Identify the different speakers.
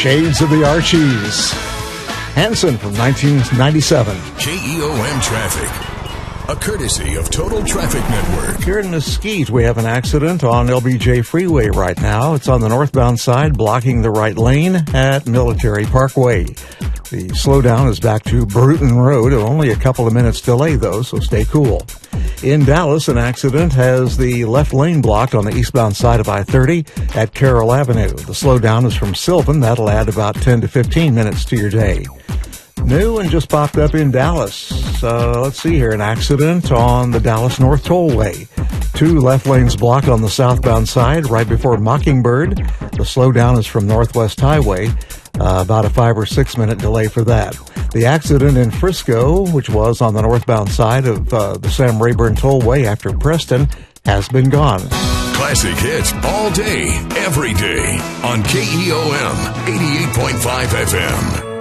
Speaker 1: Shades of the Archies. Hanson from 1997.
Speaker 2: KEOM Traffic, a courtesy of Total Traffic Network.
Speaker 1: Here in Mesquite, we have an accident on LBJ Freeway right now. It's on the northbound side, blocking the right lane at Military Parkway. The slowdown is back to Bruton Road. Only a couple of minutes delay, though, so stay cool. In Dallas, an accident has the left lane blocked on the eastbound side of I-30 at Carroll Avenue. The slowdown is from Sylvan. That'll add about 10 to 15 minutes to your day. New and just popped up in Dallas. Let's see here. An accident on the Dallas North Tollway. 2 left lanes blocked on the southbound side right before Mockingbird. The slowdown is from Northwest Highway. About a 5 or 6 minute delay for that. The accident in Frisco, which was on the northbound side of the Sam Rayburn Tollway after Preston, has been gone.
Speaker 2: Classic hits all day, every day on KEOM 88.5 FM.